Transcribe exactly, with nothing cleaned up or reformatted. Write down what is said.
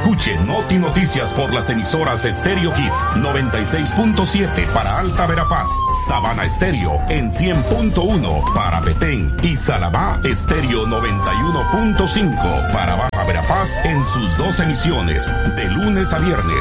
Escuche Noti Noticias por las emisoras Stereo Hits noventa y seis punto siete para Alta Verapaz, Sabana Estéreo en cien punto uno para Petén y Salamá Estéreo noventa y uno punto cinco para Baja Verapaz en sus dos emisiones de lunes a viernes